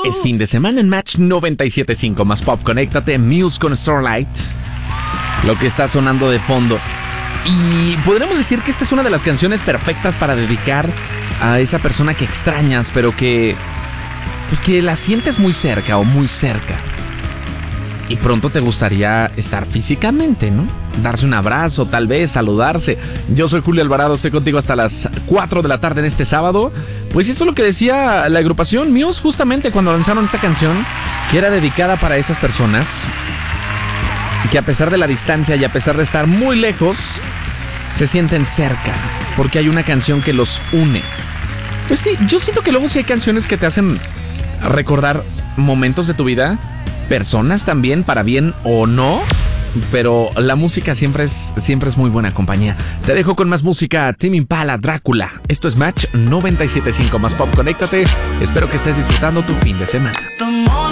Es fin de semana en Match 97.5 más Pop. Conéctate, Muse con Starlight. Lo que está sonando de fondo. Y podremos decir que esta es una de las canciones perfectas para dedicar a esa persona que extrañas, pero que pues que la sientes muy cerca o muy cerca. Y pronto te gustaría estar físicamente, ¿no? Darse un abrazo, tal vez, saludarse. Yo soy Julio Alvarado, estoy contigo hasta las 4 de la tarde en este sábado. Pues esto es lo que decía la agrupación Muse justamente cuando lanzaron esta canción, que era dedicada para esas personas que a pesar de la distancia y a pesar de estar muy lejos, se sienten cerca, porque hay una canción que los une. Pues sí, yo siento que luego sí hay canciones que te hacen recordar momentos de tu vida, personas también, para bien o no, pero la música siempre es muy buena compañía. Te dejo con más música, Tame Impala, Drácula. Esto es Match 97.5 más Pop. Conéctate, espero que estés disfrutando tu fin de semana.